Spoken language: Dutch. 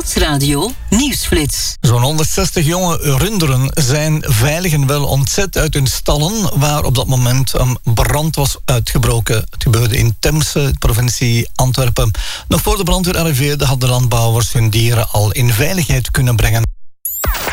Stadsradio Nieuwsflits. Zo'n 160 jonge runderen zijn veilig en wel ontzet uit hun stallen, waar op dat moment een brand was uitgebroken. Het gebeurde in Temse, provincie Antwerpen. Nog voor de brandweer arriveerde hadden de landbouwers hun dieren al in veiligheid kunnen brengen.